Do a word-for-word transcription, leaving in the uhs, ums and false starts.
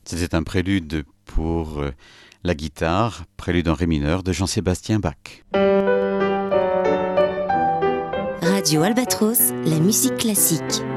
C'était un prélude pour euh, la guitare, prélude en ré mineur de Jean-Sébastien Bach. Radio Albatros, la musique classique.